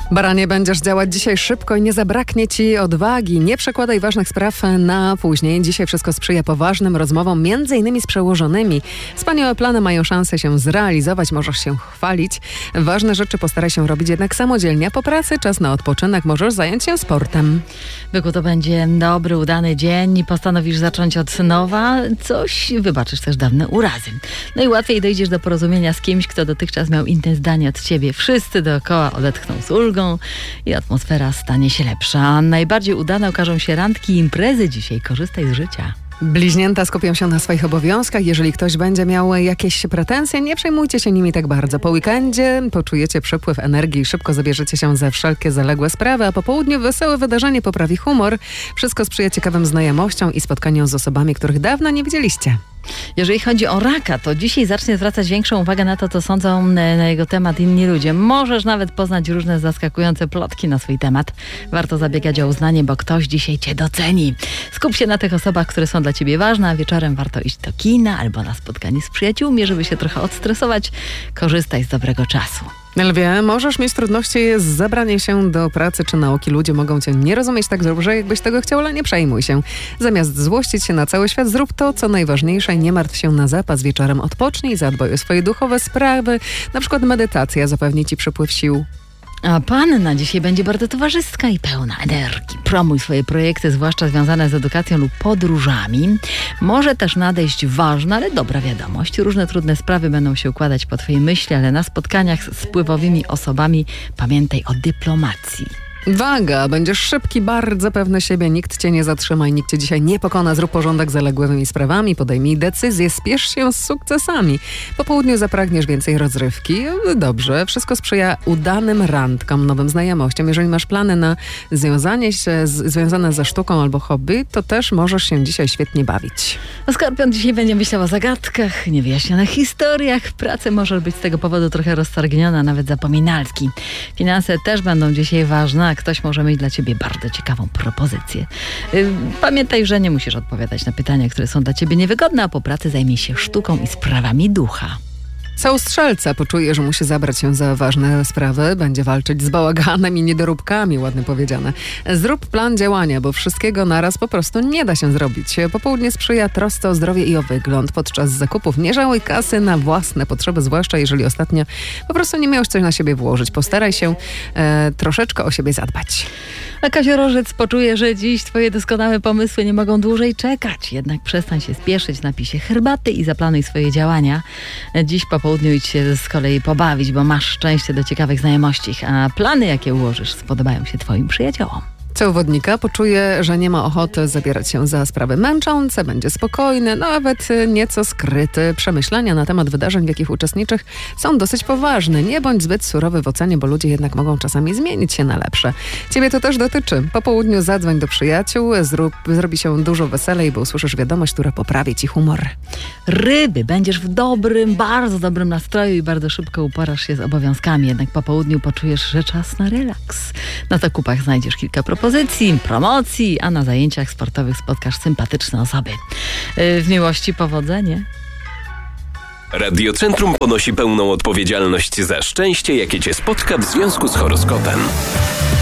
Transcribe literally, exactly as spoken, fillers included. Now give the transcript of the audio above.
Baranie, będziesz działać dzisiaj szybko i nie zabraknie ci odwagi. Nie przekładaj ważnych spraw na później. Dzisiaj wszystko sprzyja poważnym rozmowom, między innymi z przełożonymi. Wspaniałe plany mają szansę się zrealizować, możesz się chwalić. Ważne rzeczy postaraj się robić jednak samodzielnie. A po pracy czas na odpoczynek, możesz zająć się sportem. Byku, to będzie dobry, udany dzień. Postanowisz zacząć od nowa. Coś wybaczysz też dawne urazy. No i łatwiej dojdziesz do porozumienia z kimś, kto dotychczas miał inne zdanie od ciebie. Wszyscy dookoła odetchną z ulgą i atmosfera stanie się lepsza. Najbardziej udane okażą się randki i imprezy dzisiaj. Korzystaj z życia. Bliźnięta skupią się na swoich obowiązkach. Jeżeli ktoś będzie miał jakieś pretensje, nie przejmujcie się nimi tak bardzo. Po weekendzie poczujecie przepływ energii i szybko zabierzecie się za wszelkie zaległe sprawy, a po południu wesołe wydarzenie poprawi humor. Wszystko sprzyja ciekawym znajomościom i spotkaniom z osobami, których dawno nie widzieliście. Jeżeli chodzi o raka, to dzisiaj zacznie zwracać większą uwagę na to, co sądzą na jego temat inni ludzie. Możesz nawet poznać różne zaskakujące plotki na swój temat. Warto zabiegać o uznanie, bo ktoś dzisiaj cię doceni. Skup się na tych osobach, które są dla ciebie ważne, a wieczorem warto iść do kina albo na spotkanie z przyjaciółmi, żeby się trochę odstresować. Korzystaj z dobrego czasu. Lwie, możesz mieć trudności z zabraniem się do pracy czy nauki. Ludzie mogą cię nie rozumieć tak dobrze, jakbyś tego chciał, ale nie przejmuj się. Zamiast złościć się na cały świat, zrób to, co najważniejsze i nie martw się na zapas. Wieczorem odpocznij, zadbaj o swoje duchowe sprawy. Na przykład medytacja zapewni ci przypływ sił. A panna dzisiaj będzie bardzo towarzystka i pełna energii. Promuj swoje projekty, zwłaszcza związane z edukacją lub podróżami. Może też nadejść ważna, ale dobra wiadomość. Różne trudne sprawy będą się układać po twojej myśli, ale na spotkaniach z wpływowymi osobami pamiętaj o dyplomacji. Waga, będziesz szybki, bardzo pewny siebie, nikt cię nie zatrzyma i nikt cię dzisiaj nie pokona. Zrób porządek z zaległymi sprawami, podejmij decyzje, spiesz się z sukcesami. Po południu zapragniesz więcej rozrywki. Dobrze, wszystko sprzyja udanym randkom, nowym znajomościom. Jeżeli masz plany na związanie się z, związane ze sztuką albo hobby, to też możesz się dzisiaj świetnie bawić. Skorpion dzisiaj będzie myślał o zagadkach, niewyjaśnionych historiach. W pracy możesz być z tego powodu trochę roztargniona, nawet zapominalski. Finanse też będą dzisiaj ważne. Ktoś może mieć dla ciebie bardzo ciekawą propozycję. Pamiętaj, że nie musisz odpowiadać na pytania, które są dla ciebie niewygodne, a po pracy zajmij się sztuką i sprawami ducha. Co strzelca poczuje, że musi zabrać się za ważne sprawy, będzie walczyć z bałaganem i niedoróbkami, ładnie powiedziane. Zrób plan działania, bo wszystkiego naraz po prostu nie da się zrobić. Popołudnie sprzyja trosce o zdrowie i o wygląd. Podczas zakupów nie żałuj kasy na własne potrzeby, zwłaszcza jeżeli ostatnio po prostu nie miałeś coś na siebie włożyć. Postaraj się e, troszeczkę o siebie zadbać. A Kaziorożec poczuje, że dziś twoje doskonałe pomysły nie mogą dłużej czekać. Jednak przestań się spieszyć, napij się herbaty i zaplanuj swoje działania. Dziś po południu idź się z kolei pobawić, bo masz szczęście do ciekawych znajomości, a plany, jakie ułożysz, spodobają się twoim przyjaciołom. Co u wodnika poczuje, że nie ma ochoty zabierać się za sprawy męczące, będzie spokojny, no nawet nieco skryty. Przemyślenia na temat wydarzeń, w jakich uczestniczysz, są dosyć poważne. Nie bądź zbyt surowy w ocenie, bo ludzie jednak mogą czasami zmienić się na lepsze. Ciebie to też dotyczy. Po południu zadzwoń do przyjaciół, zrób, zrobi się dużo weselej, bo usłyszysz wiadomość, która poprawi ci humor. Ryby, będziesz w dobrym, bardzo dobrym nastroju i bardzo szybko uporasz się z obowiązkami. Jednak po południu poczujesz, że czas na relaks. Na zakupach znajdziesz kilka propozycji, promocji, a na zajęciach sportowych spotkasz sympatyczne osoby. W miłości powodzenie. Radiocentrum ponosi pełną odpowiedzialność za szczęście, jakie cię spotka w związku z horoskopem.